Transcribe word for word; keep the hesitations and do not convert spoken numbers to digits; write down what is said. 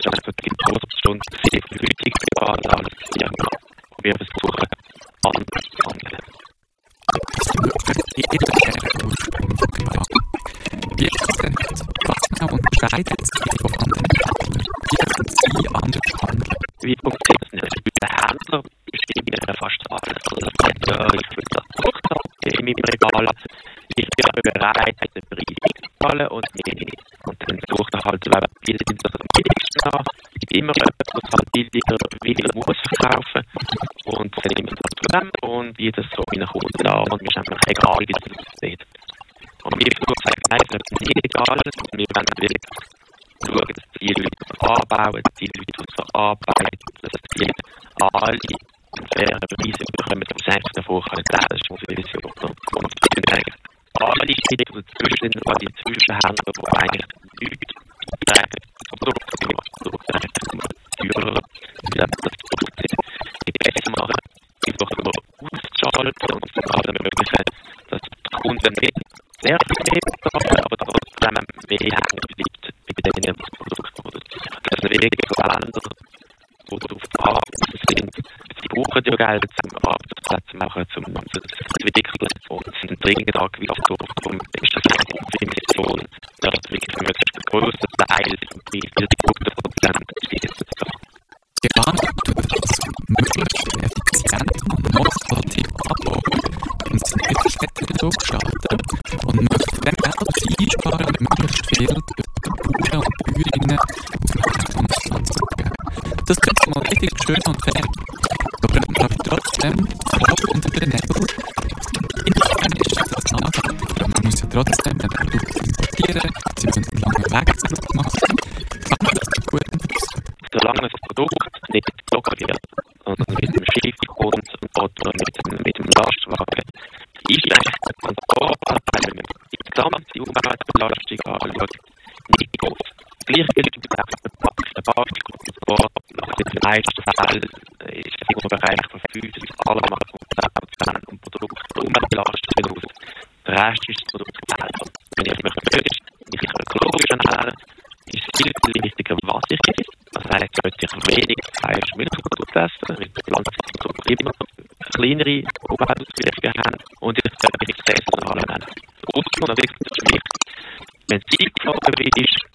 ist einfach die Geburtsstunde sehr verhütig geworden, alles ja, wir versuchen, anders zu handeln. Jeder der Ursprung von privat. Wie ist das denn? Was genau unterscheidet sich von anderen Händlern? Wie können Sie anders handeln? Wie funktioniert das nicht? Der Händler bestimmt ja fast alles. Also das heißt, ja, ich will das Produkt haben in meinem Regal. Ich bin aber bereit, den Preis zu zahlen und mehr nicht. Und dann sucht er halt, wer bietet das am billigsten an. Es gibt immer jemanden, der halt billiger will, muss verkaufen. Und dann nimmt er das zusammen und bietet es so meinen Kunden an. Und mir ist einfach egal, wie das aussieht. Und wir versuchen sagen, nein, es ist nicht egal. Und wir wollen wirklich schauen, dass die Leute, die anbauen, die Leute, die verarbeiten, dass die alle einen fairen Preis bekommen, dass wir einfach davor können. Das ist unsere Vision. Und wir eigentlich alle Schritte dazwischen, all die Zwischenhändler, die eigentlich nichts beitragen zum Produkt, die das Produkt eigentlich immer teurer, das Produkt nicht besser machen, einfach nur auszuschalten und zu allen möglichen, dass die Kunden nicht sehr viel mehr bezahlen, aber trotzdem mehr hängen bleibt, bei denen das Produkt produziert. Das sind wirklich Länder, die darauf angewiesen sind. Sie brauchen ja Geld, um Arbeitsplätze zu machen, um zu entwickeln und sind dringend angewiesen darauf. Darum ist das eine Investition, ja, dass wirklich möglichst der grösste Teil vom Preis, die fünfzig Prozent ist jetzt da. Geplant wird das möglichst effizient und noch qualitativ abbauen und sind Mittelstädte so gestalten und möchten dann Geld einsparen und möglichst viel durch die Bauern und Bäuerinnen aus dem Herkunftsland zurückgeben. Das klingt mal richtig schön und fair. Da brennt aber trotzdem Kopf unter den Nägeln. Inwiefern ist das nachhaltig? Man muss ja trotzdem ein Produkt importieren, sie müssen einen langen Weg zurückmachen. Kann man das nicht gut nutzen? Solange das Produkt nicht gelockert wird und mit dem Schiff kommt oder mit dem, mit dem Lastwagen, ist eigentlich der Transport, weil man die gesamte Umweltbelastung anschaut, nicht groß. Gleich gilt für den verpackten Basistransport. Nach den meisten Fällen ist der Bereich von fünf bis zehn Prozent und Produkte umweltbelastend aus. Der Rest ist das Produkt selber. Wenn ich mich möchte, mich ökologisch ernähren, ist viel wichtiger, was ich esse. Das heisst, sollte ich wenig Fleisch und Milchprodukte essen, weil die Pflanzenprodukte immer kleinere Umweltauswirkungen haben und ich sollte mich saisonal ernähren. Der Ausdruck natürlich ist wichtig. Wenn es eingeflogen ist,